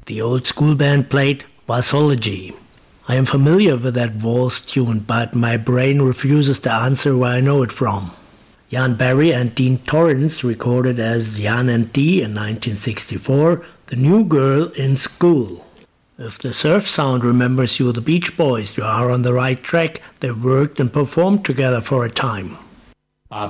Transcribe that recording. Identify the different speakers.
Speaker 1: The old school band played Vassology. I am familiar with that waltz tune, but my brain refuses to answer where I know it from. Jan Barry and Dean Torrance recorded as Jan and Dee in 1964, The New Girl in School. If the surf sound remembers you the Beach Boys, you are on the right track. They worked and performed together for a time.